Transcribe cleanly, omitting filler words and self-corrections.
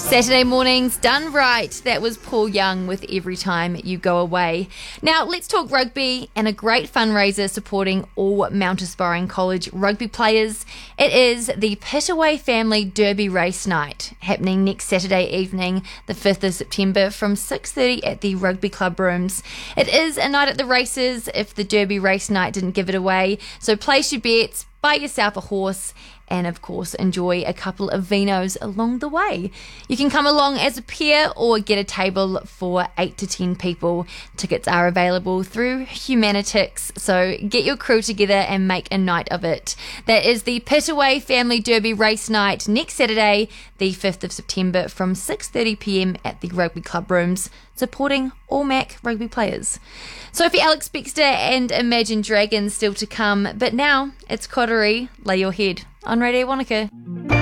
Saturday mornings done right. That was Paul Young with Every Time You Go Away. Now let's talk rugby and a great fundraiser supporting all Mount Aspiring College rugby players. It is the Pitaway Family Derby Race Night happening next Saturday evening, the 5th of September from 6:30 at the Rugby Club Rooms. It is a night at the races if the Derby Race Night didn't give it away. So place your bets, buy yourself a horse, and of course enjoy a couple of vinos along the way. You can come along as a pair or get a table for 8 to 10 people. Tickets are available through Humanitix, so get your crew together and make a night of it. That is the Pitaway Family Derby Race Night next Saturday, the 5th of September from 6:30pm at the Rugby Club Rooms, supporting all Mac rugby players. Sophie Alex Bextor and Imagine Dragons still to come, but now it's Coterie, Lay Your Head on Radio Wanaka.